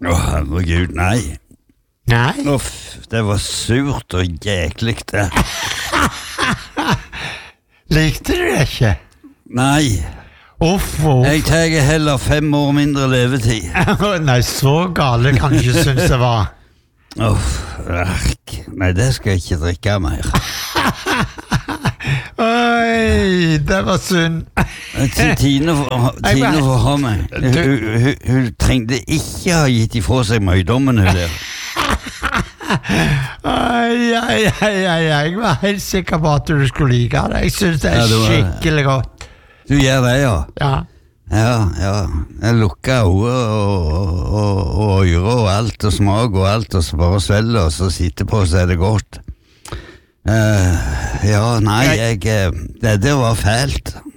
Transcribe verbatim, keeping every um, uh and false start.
Å, herregud, nei. Nei? Uff, det var surt og jæklig det. Likte du det ikke? Nei. Uff, uff. Jeg tar heller fem år mindre levetid. Nei, så gale kan du ikke synes det var. Uff, rakk. Nei, det skal jeg ikke drikke mer. Oi, det var synd. Tine får ha meg. Hun, hun, hun trengte ikke ha gitt ifra seg møydommen hun der. Ai, ai, ai, ai, jeg var helt sikker på at du skulle like det. Jeg synes det er Ja, det var- skikkelig godt. Du gjør det, ja. Ja. Ja, ja. Jeg lukker øyne og, og, og øyre og alt, og smak og alt, og så bare svelger, og så sitter på, så er det godt. Uh, ja, nei, jeg, det, det var fælt.